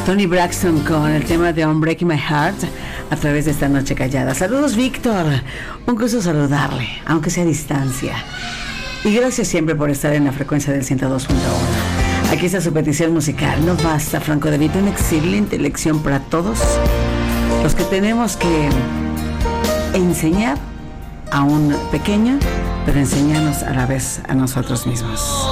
Toni Braxton con el tema de Unbreaking My Heart a través de esta noche callada. Saludos, Víctor. Un gusto saludarle, aunque sea a distancia. Y gracias siempre por estar en la frecuencia del 102.1. Aquí está su petición musical. No basta, Franco De Vita. Una excelente lección para todos los que tenemos que enseñar a un pequeño, pero enseñarnos a la vez a nosotros mismos.